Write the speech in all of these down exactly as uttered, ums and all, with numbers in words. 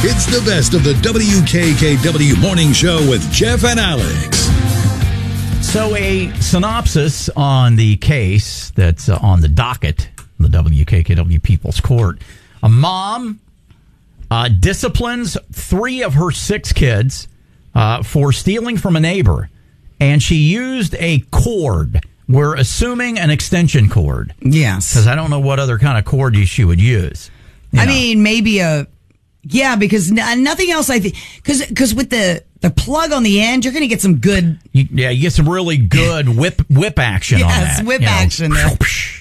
It's the best of the W K K W Morning Show with Jeff and Alex. So a synopsis on the case that's uh, on the docket, the W K K W People's Court. A mom uh, disciplines three of her six kids uh, for stealing from a neighbor, and she used a cord. We're assuming an extension cord. Yes. Because I don't know what other kind of cord she would use. You I know. mean, maybe a... Yeah, because n- nothing else I think... Because because with the, the plug on the end, you're going to get some good... You, yeah, you get some really good whip whip action on that. Yes, whip you know. action there.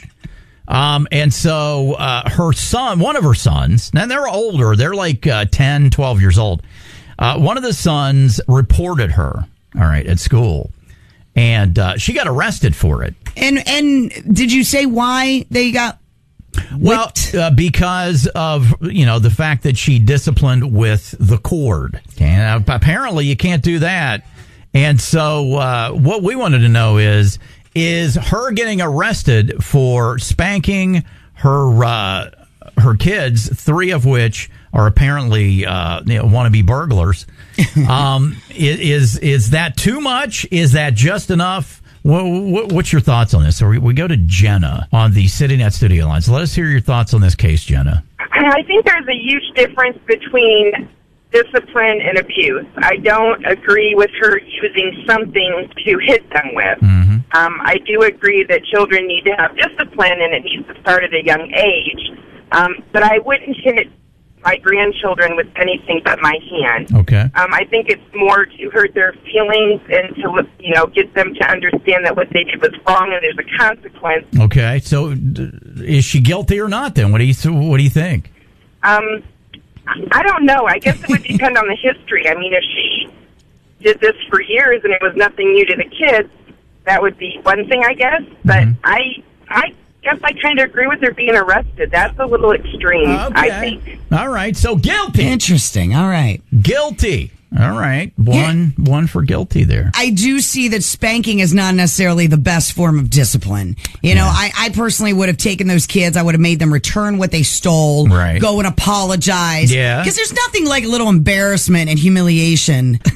Um, and so uh, her son, one of her sons, and they're older, they're like uh, ten, twelve years old. Uh, one of the sons reported her, all right, at school. And uh, she got arrested for it. And and did you say why they got whipped? Well, uh, because of, you know, the fact that she disciplined with the cord. And uh, apparently you can't do that. And so uh, what we wanted to know is, is her getting arrested for spanking her uh, her kids, three of which are apparently uh, you know, wannabe burglars. um, is is that too much? Is that just enough? What, what, what's your thoughts on this? So we, we go to Jenna on the CityNet studio lines. Let us hear your thoughts on this case, Jenna. I think there's a huge difference between discipline and abuse. I don't agree with her using something to hit them with. Mm-hmm. Um, I do agree that children need to have discipline, and it needs to start at a young age. Um, but I wouldn't hit my grandchildren with anything but my hand. Okay. Um, I think it's more to hurt their feelings and to, you know, get them to understand that what they did was wrong and there's a consequence. Okay. So d- is she guilty or not then? What do you What do you think? Um, I don't know. I guess it would depend on the history. I mean, if she did this for years and it was nothing new to the kids, that would be one thing, I guess. But Mm-hmm. I, I guess I kind of agree with her being arrested. That's a little extreme, Okay. I think. All right. So guilty. Interesting. All right. Guilty. All right. One one for guilty there. I do see that spanking is not necessarily the best form of discipline. You know, Yeah. I, I personally would have taken those kids, I would have made them return what they stole, Right. go and apologize. Yeah. Because there's nothing like a little embarrassment and humiliation